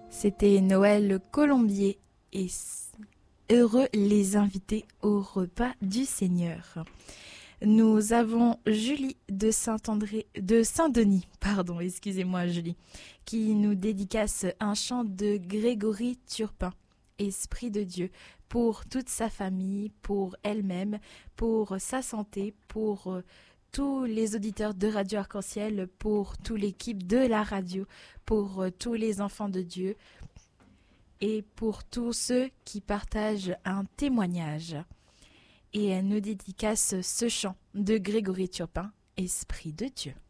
C'était Noël Colombier et heureux les invités au repas du Seigneur. Nous avons Julie de Saint-Denis, excusez-moi Julie, qui nous dédicace un chant de Grégory Turpin, Esprit de Dieu, pour toute sa famille, pour elle-même, pour sa santé, pour tous les auditeurs de Radio Arc-en-Ciel, pour toute l'équipe de la radio, pour tous les enfants de Dieu et pour tous ceux qui partagent un témoignage. Et elle nous dédicace ce chant de Grégory Turpin, Esprit de Dieu.